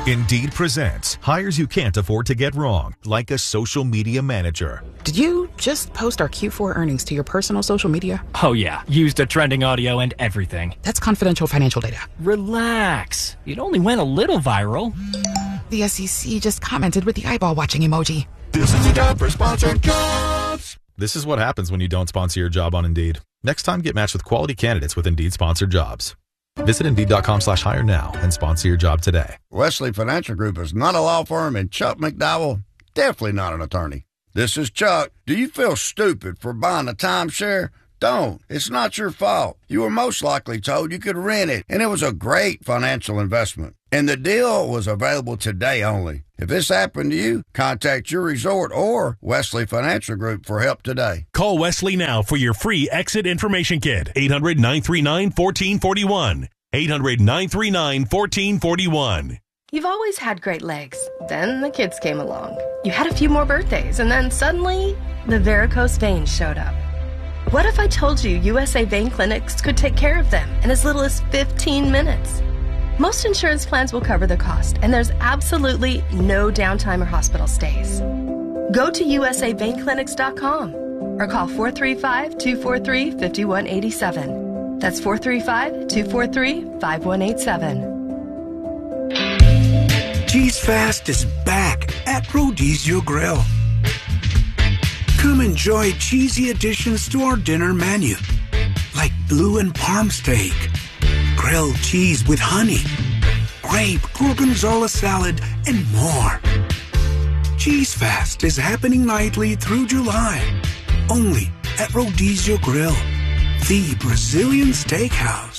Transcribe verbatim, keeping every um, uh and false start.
Indeed presents hires you can't afford to get wrong, like a social media manager. Did you just post our Q four earnings to your personal social media? Oh yeah, used a trending audio and everything. That's confidential financial data. Relax. It only went a little viral. The S E C just commented with the eyeball watching emoji. This is the ad for sponsored jobs. This is what happens when you don't sponsor your job on Indeed. Next time, get matched with quality candidates with Indeed sponsored jobs. Visit Indeed.com slash hire now and sponsor your job today. Wesley Financial Group is not a law firm, and Chuck McDowell, definitely not an attorney. This is Chuck. Do you feel stupid for buying a timeshare? Don't. It's not your fault. You were most likely told you could rent it, and it was a great financial investment. And the deal was available today only. If this happened to you, contact your resort or Wesley Financial Group for help today. Call Wesley now for your free exit information kit. eight hundred, nine three nine, one four four one. eight hundred, nine three nine, one four four one. You've always had great legs. Then the kids came along. You had a few more birthdays, and then suddenly the varicose veins showed up. What if I told you U S A Vein Clinics could take care of them in as little as fifteen minutes? Most insurance plans will cover the cost, and there's absolutely no downtime or hospital stays. Go to U S A vein clinics dot com or call four three five, two four three, five one eight seven. That's four three five, two four three, five one eight seven. Cheese Fast is back at Rodizio Grill. Come enjoy cheesy additions to our dinner menu, like blue and parm steak, grilled cheese with honey, grape gorgonzola salad, and more. Cheese Fast is happening nightly through July, only at Rodizio Grill, the Brazilian steakhouse.